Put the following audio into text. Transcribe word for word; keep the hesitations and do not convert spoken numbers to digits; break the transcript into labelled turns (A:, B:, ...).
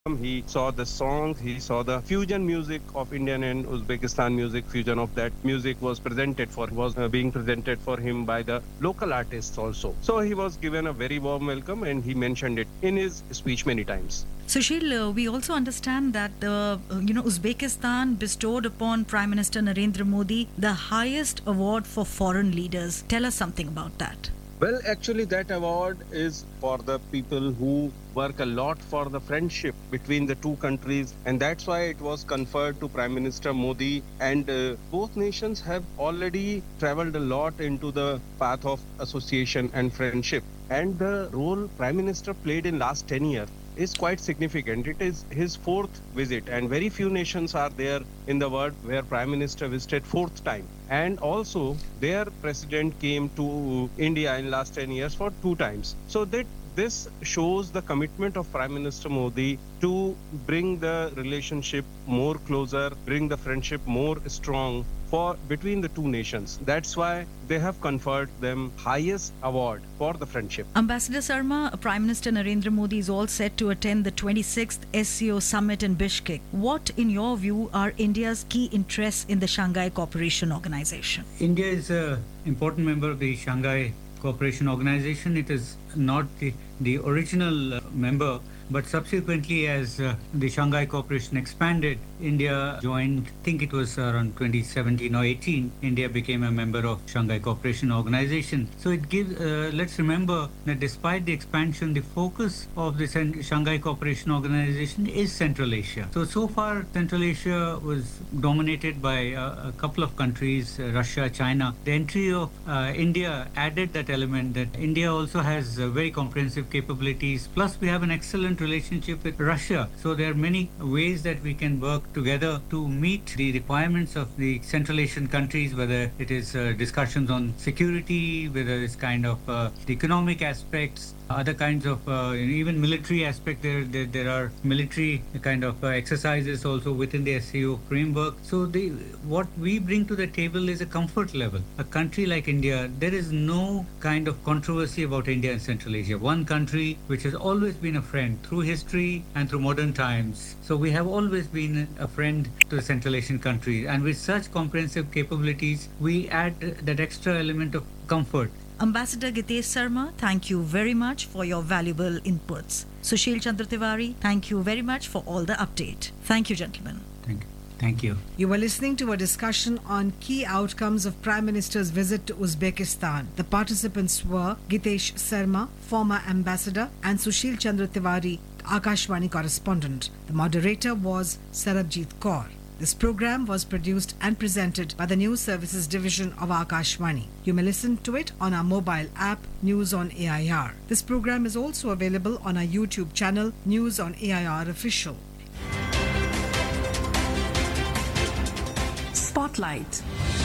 A: He saw the songs, he saw the fusion music of Indian and Uzbekistan music. Fusion of that music was presented for was uh, being presented for him by the local artists also. So he was given a very warm welcome, and he mentioned it in his speech many times.
B: Sushil, uh, we also understand that uh, you know Uzbekistan bestowed upon Prime Minister Narendra Modi the highest award for foreign leaders. Tell us something about that.
A: Well, actually, that award is for the people who work a lot for the friendship between the two countries, and that's why it was conferred to Prime Minister Modi. And uh, both nations have already traveled a lot into the path of association and friendship. And the role Prime Minister played in last ten years is quite significant. It is his fourth visit, and very few nations are there in the world where Prime Minister visited fourth time. And also, their president came to India in last ten years for two times. So that this shows the commitment of Prime Minister Modi to bring the relationship more closer, bring the friendship more strong for between the two nations. That's why they have conferred them highest award for the friendship.
B: Ambassador Sarma, Prime Minister Narendra Modi is all set to attend the twenty-sixth S C O summit in Bishkek. What, in your view, are India's key interests in the Shanghai Cooperation Organization?
C: India is an important member of the Shanghai Cooperation Organization. It is not the, the original uh, member, but subsequently as uh, the Shanghai Cooperation expanded, India joined, I think it was around twenty seventeen or eighteen, India became a member of Shanghai Cooperation Organization. So it gives, uh, let's remember that despite the expansion, the focus of the Shanghai Cooperation Organization is Central Asia. So, so far Central Asia was dominated by uh, a couple of countries, uh, Russia, China. The entry of uh, India added that element that India also has uh, very comprehensive capabilities. Plus we have an excellent relationship with Russia. So there are many ways that we can work together to meet the requirements of the Central Asian countries, whether it is uh, discussions on security, whether it's kind of uh, the economic aspects, other kinds of uh, even military aspect. There, there, there are military kind of uh, exercises also within the S C O framework. So the what we bring to the table is a comfort level. A country like India, there is no kind of controversy about India and Central Asia. One country which has always been a friend through history and through modern times. So we have always been a friend to the Central Asian countries, and with such comprehensive capabilities, we add that extra element of comfort.
B: Ambassador Gitesh Sarma, thank you very much for your valuable inputs. Sushil Chandra Tiwari, thank you very much for all the update. Thank you, gentlemen.
C: Thank you. Thank you.
D: You were listening to a discussion on key outcomes of Prime Minister's visit to Uzbekistan. The participants were Gitesh Sarma, former ambassador, and Sushil Chandra Tiwari, Akashvani correspondent. The moderator was Sarabjit Kaur. This program was produced and presented by the News Services Division of Akashvani. You may listen to it on our mobile app, News on A I R. This program is also available on our YouTube channel, News on A I R Official.
E: Spotlight.